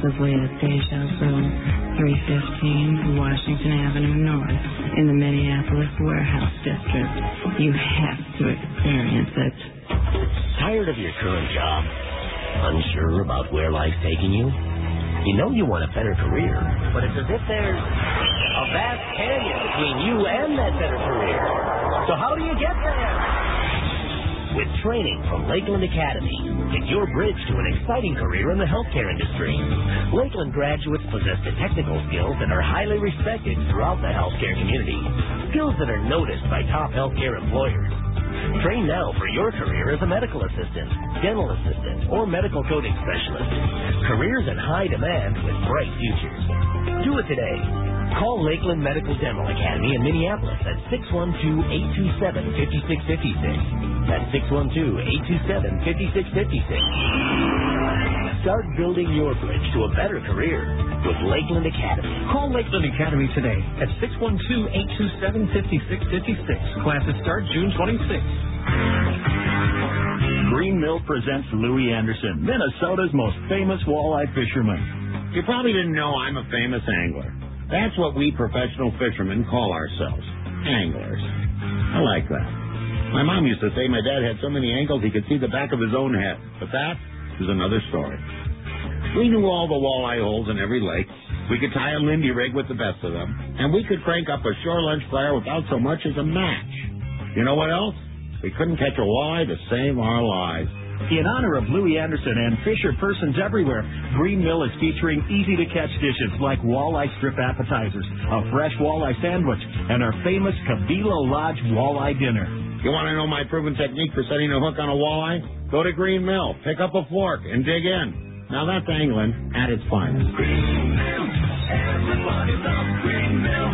exclusively at Deja Vu, 315 Washington Avenue North in the Minneapolis Warehouse District. You have to experience it. Tired of your current job? Unsure about where life's taking you? You know you want a better career, but it's as if there's a vast canyon between you and that better career. So how do you get there? With training from Lakeland Academy, it's your bridge to an exciting career in the healthcare industry. Lakeland graduates possess the technical skills that are highly respected throughout the healthcare community, skills that are noticed by top healthcare employers. Train now for your career as a medical assistant, dental assistant, or medical coding specialist. Careers in high demand with bright futures. Do it today. Call Lakeland Medical Dental Academy in Minneapolis at 612-827-5656. That's 612-827-5656. Start building your bridge to a better career with Lakeland Academy. Call Lakeland Academy today at 612-827-5656. Classes start June 26th. Green Mill presents Louis Anderson, Minnesota's most famous walleye fisherman. You probably didn't know I'm a famous angler. That's what we professional fishermen call ourselves, anglers. I like that. My mom used to say my dad had so many angles he could see the back of his own head, but that is another story. We knew all the walleye holes in every lake. We could tie a Lindy rig with the best of them, and we could crank up a shore lunch flare without so much as a match. You know what else? We couldn't catch a walleye to save our lives. In honor of Louis Anderson and fisher persons everywhere, Green Mill is featuring easy-to-catch dishes like walleye strip appetizers, a fresh walleye sandwich, and our famous Cabilo Lodge walleye dinner. You want to know my proven technique for setting a hook on a walleye? Go to Green Mill, pick up a fork, and dig in. Now that's angling at its finest. Green Mill. Everybody loves Green Mill.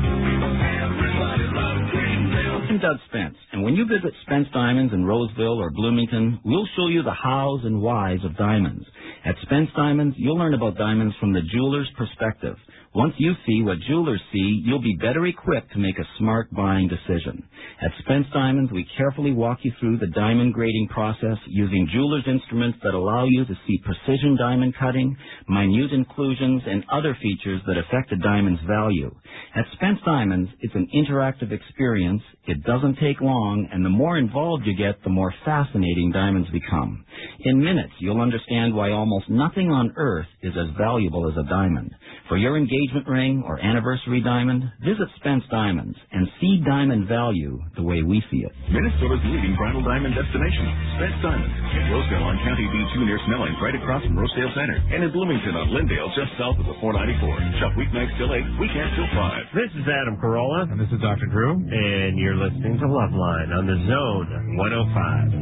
Everybody loves Green Mill. I'm Doug Spence, and when you visit Spence Diamonds in Roseville or Bloomington, we'll show you the hows and whys of diamonds. At Spence Diamonds, you'll learn about diamonds from the jeweler's perspective. Once you see what jewelers see, you'll be better equipped to make a smart buying decision. At Spence Diamonds, we carefully walk you through the diamond grading process using jeweler's instruments that allow you to see precision diamond cutting, minute inclusions, and other features that affect a diamond's value. At Spence Diamonds, it's an interactive experience. It doesn't take long, and the more involved you get, the more fascinating diamonds become. In minutes, you'll understand why almost nothing on earth is as valuable as a diamond. For your engagement ring or anniversary diamond, visit Spence Diamonds and see diamond value the way we see it. Minnesota's leading bridal diamond destination, Spence Diamonds. In Rosedale on County B2 near Snelling, right across from Rosedale Center. And in Bloomington on Lindale, just south of the 494. Shop weeknights till 8, weekends till 5. This is Adam Carolla. And this is Dr. Drew. And you're listening to Loveline on the Zone 105.